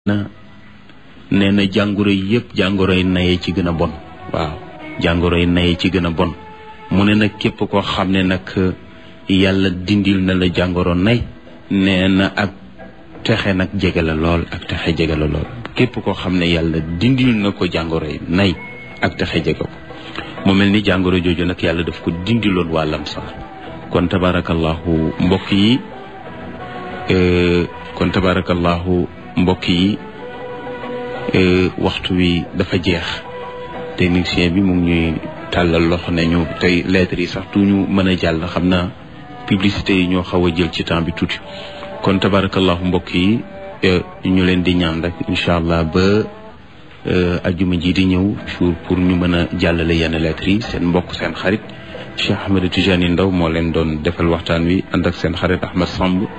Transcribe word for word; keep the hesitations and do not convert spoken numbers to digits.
na nee na jàngoro yi yëpp jàngoro yi naye ci gën a bon waaw jàngoro yi naye ci gën a bon mu ne nag képp koo xam ne nag yàlla dindil na la jàngoro nay nee na ak texe nag jege la lool ak texe jege la lool képp koo xam ne yàlla dindil na ko jàngoro yi nay ak texe jege ko mu mel ni jàngoro jooju nag yàlla daf ko dindiloon waa Lamsaar kon tabarakallahu mbokk yi kon tabarakallahu mbokk yi waxtu wi dafa jeex technicien bi mu ngi ñuy tàllal loxo ne ñu tey lettres yi sax tuñu mën a jàll xam naa publicité yi ñoo xaw a jël ci temps bi tuuti kon tabarakallahu mbokk yi ñu leen di ñaan rek incha allah ba ajuma ji di ñëw jour pour ñu mën a jàllale yenn lettres yi seen mbokk seen xarit Cheikh Ahmed Tidiane Ndao moo leen doon defal waxtaan wi ànd ak seen xarit Ahmed Samb